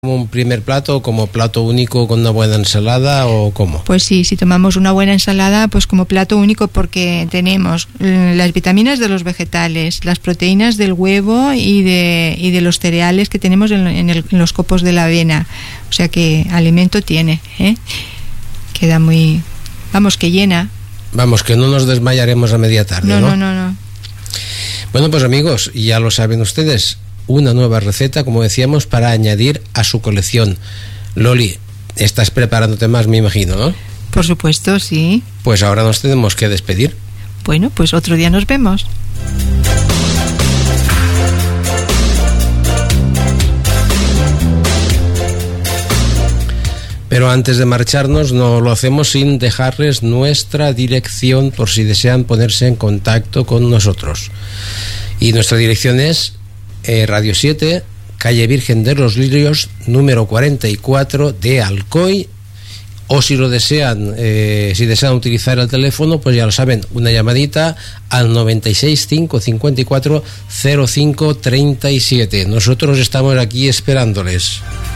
como un primer plato, como plato único con una buena ensalada o cómo? Pues sí, si tomamos una buena ensalada, pues como plato único, porque tenemos las vitaminas de los vegetales, las proteínas del huevo y de los cereales que tenemos en los copos de la avena. O sea que alimento tiene, ¿eh? Queda muy... Vamos, que llena. Vamos, que no nos desmayaremos a media tarde, ¿no? No. Bueno, pues amigos, ya lo saben ustedes, una nueva receta, como decíamos, para añadir a su colección. Loli, estás preparándote más, me imagino, ¿no? Por supuesto, sí. Pues ahora nos tenemos que despedir. Bueno, pues otro día nos vemos. Pero antes de marcharnos, no lo hacemos sin dejarles nuestra dirección por si desean ponerse en contacto con nosotros. Y nuestra dirección es Radio 7, calle Virgen de los Lirios, número 44 de Alcoy. O si lo desean, si desean utilizar el teléfono, pues ya lo saben, una llamadita al 96 554 05 37. Nosotros estamos aquí esperándoles.